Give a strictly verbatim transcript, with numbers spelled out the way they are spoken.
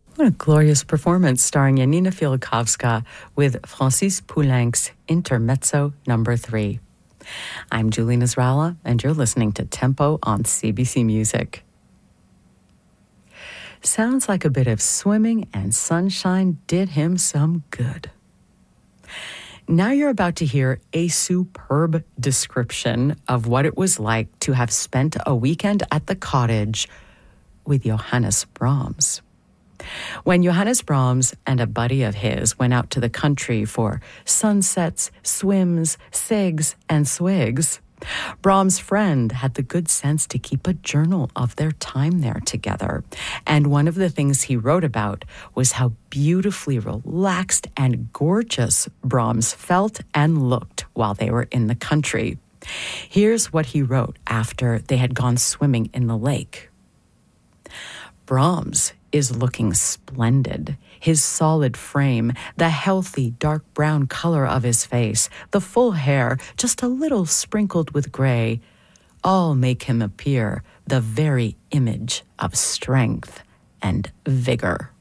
What a glorious performance starring Janina Fialkowska with Francis Poulenc's Intermezzo Number Three. I'm Julie Nasrallah, and you're listening to Tempo on C B C Music. Sounds like a bit of swimming and sunshine did him some good. Now you're about to hear a superb description of what it was like to have spent a weekend at the cottage with Johannes Brahms. When Johannes Brahms and a buddy of his went out to the country for sunsets, swims, cigs, and swigs, Brahms' friend had the good sense to keep a journal of their time there together. And one of the things he wrote about was how beautifully relaxed and gorgeous Brahms felt and looked while they were in the country. Here's what he wrote after they had gone swimming in the lake. Brahms is looking splendid. His solid frame, the healthy dark brown color of his face, the full hair, just a little sprinkled with gray, all make him appear the very image of strength and vigor.